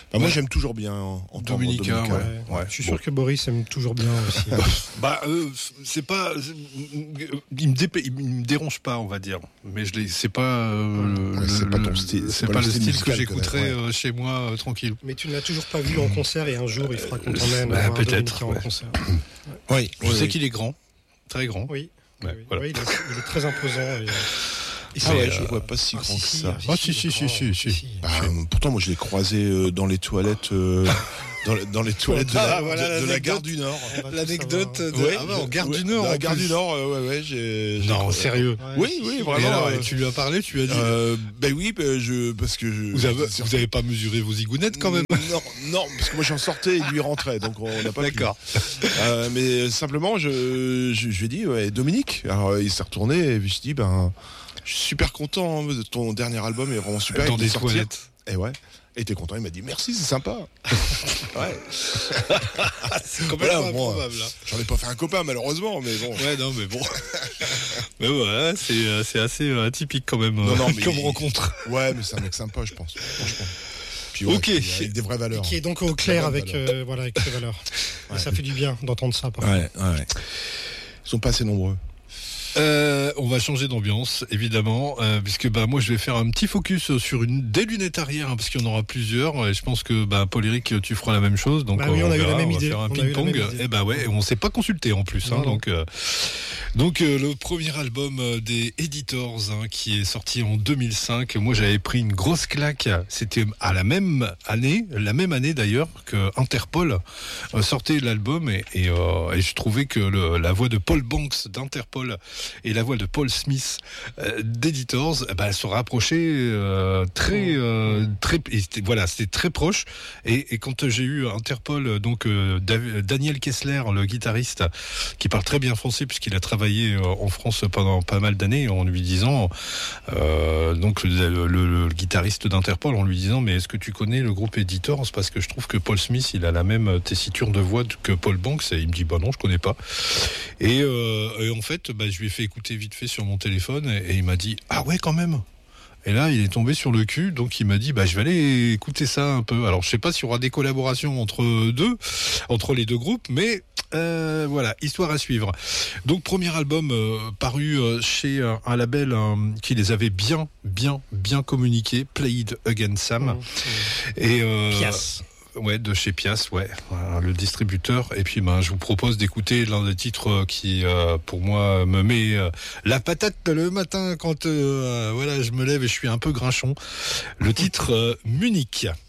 Bah, moi, j'aime toujours bien entendre Dominica. Ouais. Je suis sûr que Boris aime toujours bien aussi. C'est pas. Il me dérange pas, on va dire. Mais c'est pas. C'est pas ton style. C'est pas le style que musical, j'écouterais chez moi tranquille. Mais tu ne l'as toujours pas vu en concert et un jour il fera qu'on t'emmène peut-être en concert. Oui. Je sais qu'il est grand, très grand. Oui. Ouais, Oui. voilà. Ouais, il est très imposant. Je le vois pas si grand que ça. Si. Pourtant, moi, je l'ai croisé dans les toilettes. Dans les toilettes de la gare du Nord. L'anecdote en gare du Nord. La gare du Nord, j'ai non, sérieux. Oui, vraiment. Et alors, tu lui as parlé, tu lui as dit. Parce que vous avez pas mesuré vos zigounettes quand même. Non, parce que moi j'en sortais et lui rentrait, donc on n'a pas pu. D'accord. Mais simplement, je lui ai dit, Dominique. Alors il s'est retourné et puis je dis, je suis super content de ton dernier album, il est vraiment super. Dans des toilettes. Et ouais. Et t'es content, il m'a dit merci, c'est sympa. Ouais. C'est complètement improbable. J'en ai pas fait un copain malheureusement, mais bon. Ouais, non, mais bon. Mais voilà, c'est assez atypique quand même comme rencontre. Ouais, mais c'est un mec sympa, je pense. Franchement. Puis ok. Avec des vraies valeurs. Et qui est donc au clair avec ses valeurs. Ouais. Ça fait du bien d'entendre ça. Ouais. Ils sont pas assez nombreux. On va changer d'ambiance, évidemment, puisque moi je vais faire un petit focus sur des lunettes arrière, parce qu'il y en aura plusieurs, et je pense que Paul-Éric, tu feras la même chose, donc on a eu la même idée. Faire un ping-pong, et on s'est pas consulté en plus, donc le premier album des Editors, qui est sorti en 2005, moi j'avais pris une grosse claque, c'était à la même année d'ailleurs que Interpol sortait l'album, et je trouvais que la voix de Paul Banks d'Interpol et la voix de Paul Smith d'Editors, elles se rapprochaient très, c'était très proche. Et quand j'ai eu Interpol, donc Daniel Kessler, le guitariste, qui parle très bien français puisqu'il a travaillé en France pendant pas mal d'années, en lui disant, donc le guitariste d'Interpol, en lui disant, mais est-ce que tu connais le groupe Editors, parce que je trouve que Paul Smith, il a la même tessiture de voix que Paul Banks, et il me dit, non, je connais pas. Et en fait, je lui ai fait écouter vite fait sur mon téléphone et il m'a dit, ah ouais, quand même. Et là, il est tombé sur le cul, donc il m'a dit, je vais aller écouter ça un peu. Alors, je sais pas s'il y aura des collaborations entre les deux groupes, mais voilà, histoire à suivre. Donc, premier album paru chez un label qui les avait bien communiqué, Play It Again Sam. Et Pias. Ouais, de chez Pias, le distributeur. Et puis, je vous propose d'écouter l'un des titres qui, pour moi, me met la patate le matin quand, je me lève et je suis un peu grinchon. Le titre Munich.